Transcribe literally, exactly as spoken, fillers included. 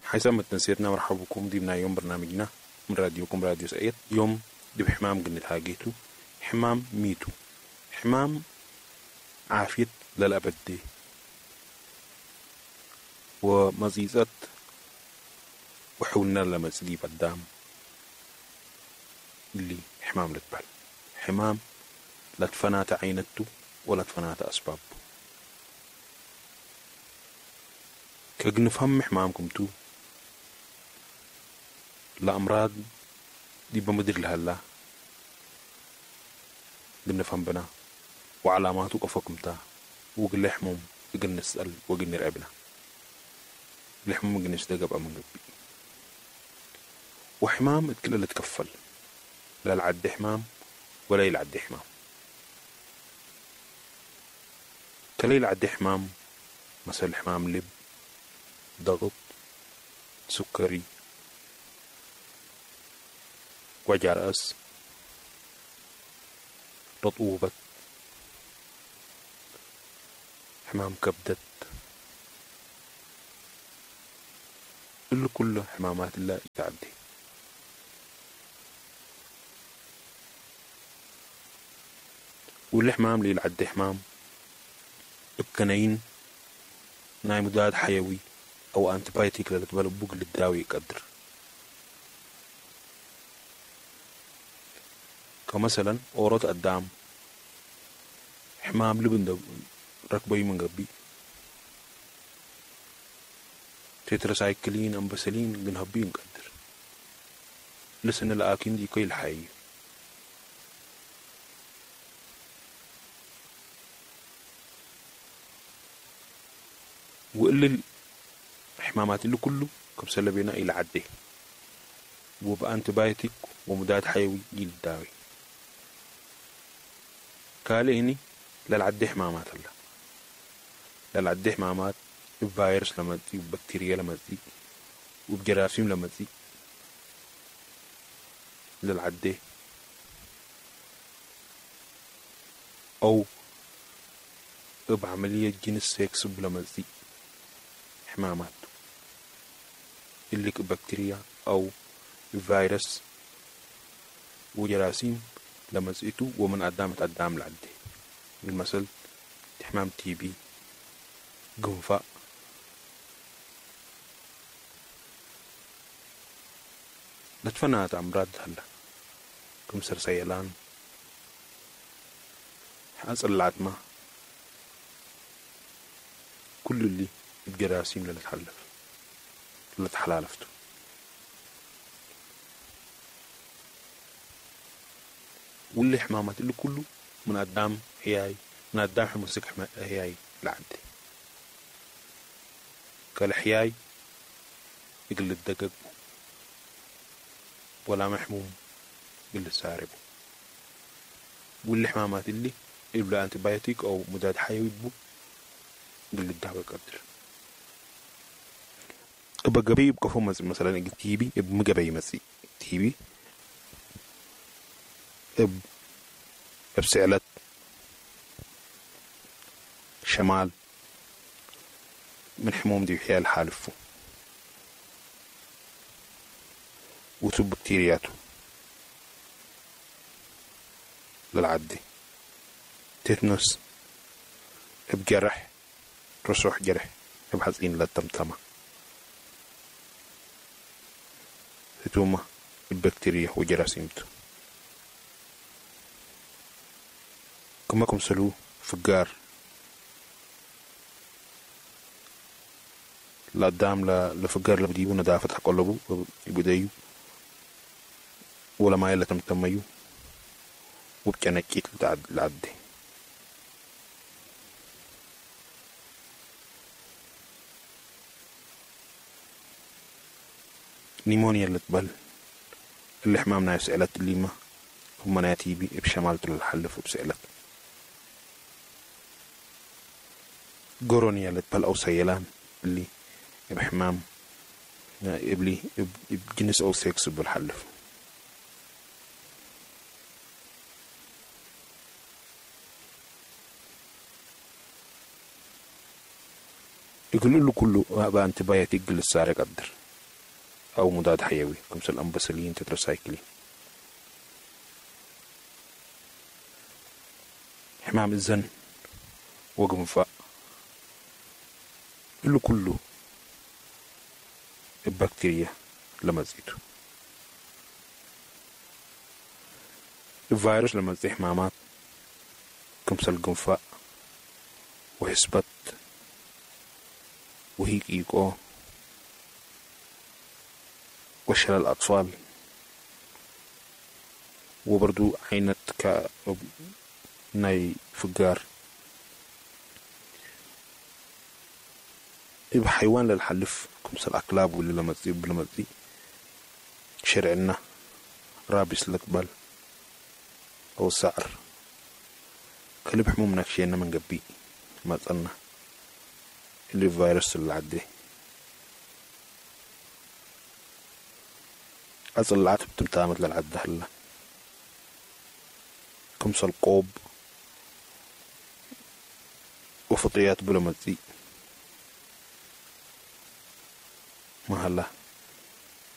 حيثما تنسيتنا مرحبا بكم ضمن يوم برنامجنا من راديوكم راديو سعيد. يوم دي بحمام قلت هاجيتو حمام ميتو حمام عافية للأبد دي ومزيزات وحولنا لما تسقي قدام اللي حمام لتبال حمام لا تفنات عينته ولا تفنات أسباب كجنفهم حمامكم تو لأمراض دي بمدر لها الله جنفهم بنا وعلاماته قفكم تا وقل لحمهم وقل نسأل وقل نرعبنا لحمهم وقل نشتاق من قبي وحمام اتكل اللي تكفل لا العد حمام ولا يلعد حمام كلا يلعد حمام مثل حمام لب ضغط سكري وجع رأس رطوبة حمام كبدت اللي كله حمامات الله يتعدي والحمام اللي يلعد حمام بكنين ناي مضاد حيوي او انتبايتيك اللي تبالو بوق للداوي يقدر كمثلا اورات قدام حمام لبن ركبي من قبي تترسايكلين امبسلين بنهبي نقدر لسن الاكين دي كي الحي وقل الحمامات اللي كله كبسلة بينا إلى عده وبأنتبايتك ومضاد حيوي جيل الداوي كالي هني للعده حمامات الله للعده حمامات بفيروس لما تزي وبكتيريا لما تزي وبجراثيم لما تزي للعده أو بعملية جنس سكس لما تزي حمامات اللي بكتيريا أو فيروس وجراثيم لما تزيتو ومن قدام تقدام لعده بالمثل حمام تي بي قنفاء لتفنات أمراض هلا كمسر سيلان حاصل العتمة كل اللي الجراثيم اللي تحلف اللي تحلالفته واللي حمامات اللي كله من قدام هياي من قدام حمسك هياي لعدي كالحياي يقل الدقق ولا محموم يقل السارب واللي حمامات اللي يبلا انتبايوتيك او مضاد حيوي بو يقل الدعوة قدر بقبي يبقى فهم مثلا تيبي يبقى مقبي مسي تيبي اب بسعلت شمال من حموم دي حيال حالفه وسب بكتيرياته للعدي تتنس بجرح رسوح جرح بحزين للتمتمة ثم البكتيريا وجراثيمته كما كم سلو فقار لا دام لا لفقار لبديو ندافت حقلبو يبدايو ولا ما يلا تمتميو وبكنكيت لعدي نيمونيا اللي تبل اللي حمامنا يسألت الليمة هم ناتيبي بشمالته للحلف وبسألت قرونيا اللي تبل أو سيلان اللي بحمام إبلي بجنس أو سيكس بالحلف يقولوا له كله بقى انتباهي تقل السارق قدر أو مضاد حيوي كمثل الأمبسلين تتراسايكلين. حمام الزن وقنفاء اللي كله البكتيريا لما تزيده. الفيروس لما تزيد حمامات كمثل القنفاء وحسبت وهيك إيكو وشلل الأطفال وبردو عينت ك ناي فقار يبقى حيوان للحلف كمثل الأكلاب واللي لما تزيد لما تزيد شرعنا رابس الأقبال أو السعر كلب حموم نكشينا من قبي ما تقلنا اللي فيروس اللي عدي أصل العتب تمتامت للعدة هلا كمثل قوب وفطيات بلا مزي ما هلا